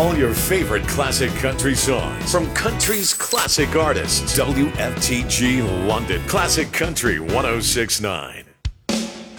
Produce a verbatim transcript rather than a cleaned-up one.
all your favorite classic country songs from country's classic artists. W F T G London, Classic Country one oh six point nine.